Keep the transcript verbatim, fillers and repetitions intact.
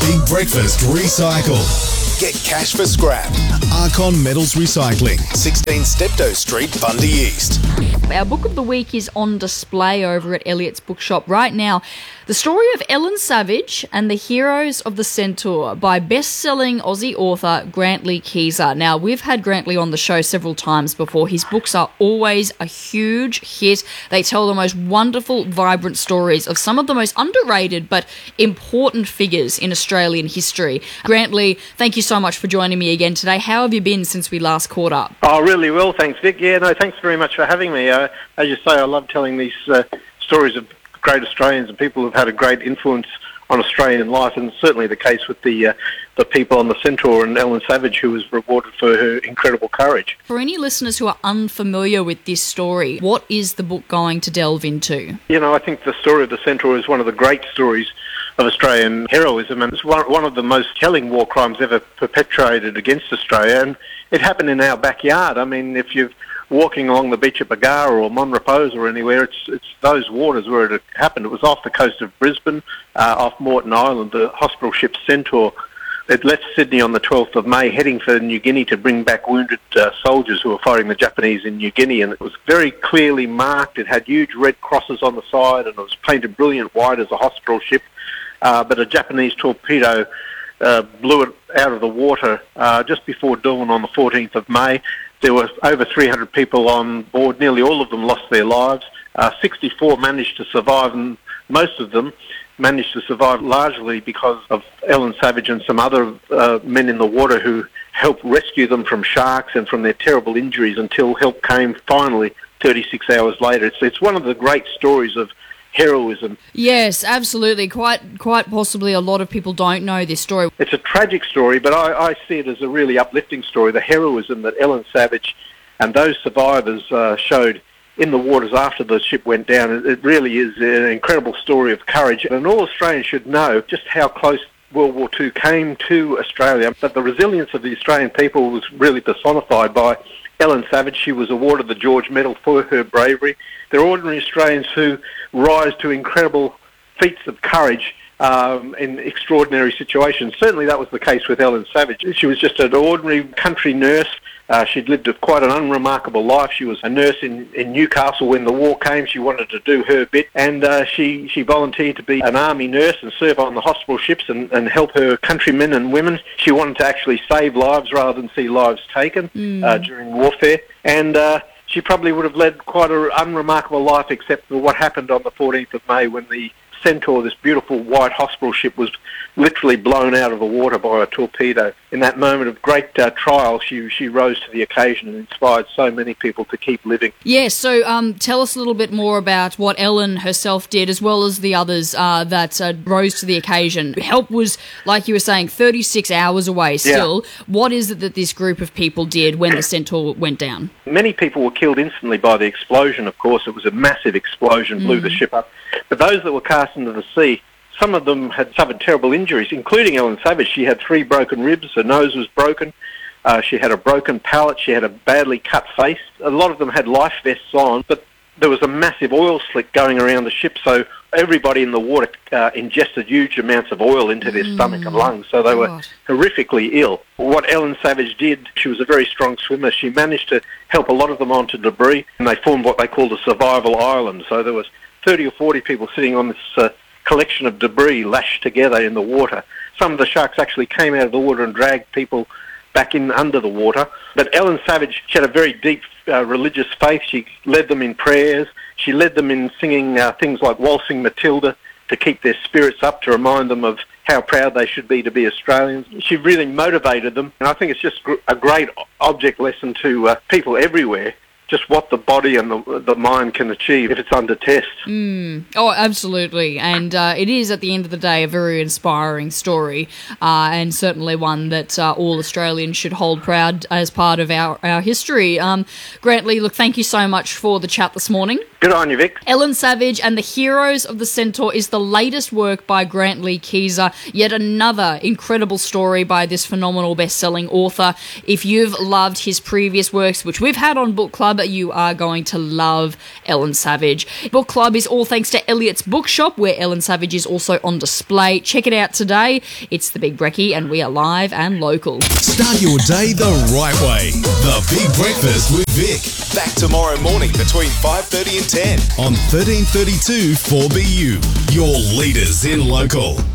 Big Breakfast Recycle. Get cash for scrap. Archon Metals Recycling, sixteen Steptoe Street, Bundy East. Our book of the week is on display over at Elliott's Bookshop right now. The story of Ellen Savage and the Heroes of the Centaur by best-selling Aussie author Grant-Lee Keyser. Now, we've had Grant-Lee on the show several times before. His books are always a huge hit. They tell the most wonderful, vibrant stories of some of the most underrated but important figures in Australian history. Grant-Lee, thank you so much for joining me again today. How have you been since we last caught up? Oh, really well, thanks, Vic. Yeah, no, thanks very much for having me. Uh, as you say, I love telling these uh, stories of great Australians and people who've had a great influence on Australian life, and certainly the case with the uh, the people on the Centaur and Ellen Savage, who was rewarded for her incredible courage. For any listeners who are unfamiliar with this story, what is the book going to delve into? You know, I think the story of the Centaur is one of the great stories of Australian heroism, and it's one, one of the most telling war crimes ever perpetrated against Australia, and it happened in our backyard. I mean, if you're walking along the beach at Bargara or Monrepos or anywhere, it's it's those waters where it happened. It was off the coast of Brisbane, uh, off Moreton Island. The hospital ship Centaur, it left Sydney on the twelfth of May, heading for New Guinea to bring back wounded uh, soldiers who were fighting the Japanese in New Guinea, and it was very clearly marked. It had huge red crosses on the side, and it was painted brilliant white as a hospital ship, uh, but a Japanese torpedo uh, blew it out of the water uh, just before dawn on the fourteenth of May. There were over three hundred people on board. Nearly all of them lost their lives. Uh, sixty-four managed to survive, and most of them managed to survive largely because of Ellen Savage and some other uh, men in the water who helped rescue them from sharks and from their terrible injuries until help came finally thirty-six hours later. It's, it's one of the great stories of heroism. Yes, absolutely. Quite quite possibly a lot of people don't know this story. It's a tragic story, but I, I see it as a really uplifting story, the heroism that Ellen Savage and those survivors uh, showed in the waters after the ship went down. It, it really is an incredible story of courage, and all Australians should know just how close World War Two came to Australia, but the resilience of the Australian people was really personified by Ellen Savage. She was awarded the George Medal for her bravery. They're ordinary Australians who rise to incredible feats of courage um, in extraordinary situations. Certainly that was the case with Ellen Savage. She was just an ordinary country nurse. Uh, she'd lived a, quite an unremarkable life. She was a nurse in, in Newcastle when the war came. She wanted to do her bit, and uh, she, she volunteered to be an army nurse and serve on the hospital ships and, and help her countrymen and women. She wanted to actually save lives rather than see lives taken mm. uh, during warfare, and uh, she probably would have led quite an unremarkable life except for what happened on the fourteenth of May when the Centaur, this beautiful white hospital ship, was literally blown out of the water by a torpedo. In that moment of great uh, trial, she she rose to the occasion and inspired so many people to keep living. Yes, so um, tell us a little bit more about what Ellen herself did, as well as the others uh, that uh, rose to the occasion. Help was, like you were saying, thirty-six hours away still. Yeah. What is it that this group of people did when the Centaur went down? Many people were killed instantly by the explosion, of course. It was a massive explosion, blew mm. the ship up. But those that were cast into the sea, some of them had suffered terrible injuries, including Ellen Savage. She had three broken ribs, her nose was broken, uh, she had a broken palate, she had a badly cut face. A lot of them had life vests on, but there was a massive oil slick going around the ship, so everybody in the water uh, ingested huge amounts of oil into their mm. stomach and lungs, so they God. were horrifically ill. What Ellen Savage did, she was a very strong swimmer. She managed to help a lot of them onto debris, and they formed what they called a survival island. So there was thirty or forty people sitting on this uh, collection of debris lashed together in the water. Some of the sharks actually came out of the water and dragged people back in under the water. But Ellen Savage, she had a very deep uh, religious faith. She led them in prayers. She led them in singing uh, things like Waltzing Matilda to keep their spirits up, to remind them of how proud they should be to be Australians. She really motivated them, and I think it's just a great object lesson to uh, people everywhere, just what the body and the, the mind can achieve if it's under test. Mm. Oh, absolutely. And uh, it is, at the end of the day, a very inspiring story, uh, and certainly one that uh, all Australians should hold proud as part of our, our history. Um, Grant-Lee, look, thank you so much for the chat this morning. Good on you, Vic. Ellen Savage and the Heroes of the Centaur is the latest work by Grant-Lee Keyser, yet another incredible story by this phenomenal best-selling author. If you've loved his previous works, which we've had on Book Club, club, you are going to love Ellen Savage. Book club is all thanks to Elliot's Bookshop, where Ellen Savage is also on display. Check it out today. It's The Big Brekkie, and we are live and local. Start your day the right way. The Big Breakfast with Vic. Back tomorrow morning between five thirty and ten on thirteen thirty-two four B U. Your leaders in local.